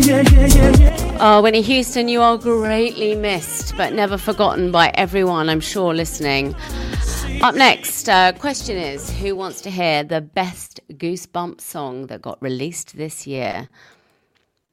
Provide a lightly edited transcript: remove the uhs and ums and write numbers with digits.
Oh, Whitney Houston, you are greatly missed, but never forgotten by everyone, I'm sure, listening. Up next, question is, who wants to hear the best Goosebumps song that got released this year?